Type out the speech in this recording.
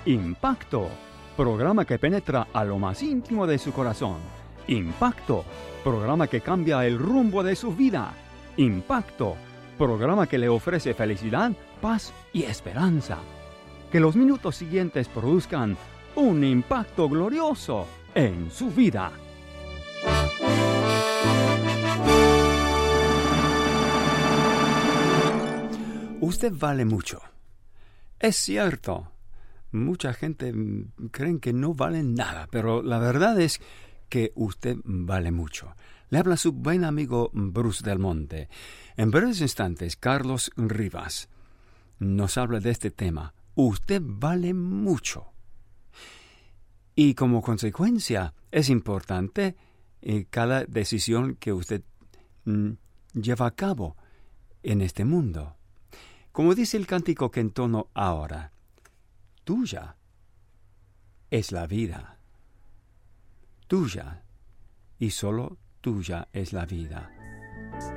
Impacto, programa que penetra a lo más íntimo de su corazón. Impacto, programa que cambia el rumbo de su vida. Impacto, programa que le ofrece felicidad, paz y esperanza. Que los minutos siguientes produzcan un impacto glorioso en su vida. Usted vale mucho. Es cierto. Mucha gente cree que no vale nada, pero la verdad es que usted vale mucho. Le habla su buen amigo Bruce Del Monte. En breves instantes, Carlos Rivas nos habla de este tema. Usted vale mucho. Y como consecuencia, es importante cada decisión que usted lleva a cabo en este mundo. Como dice el cántico que entono ahora, tuya es la vida. Tuya y solo tuya es la vida.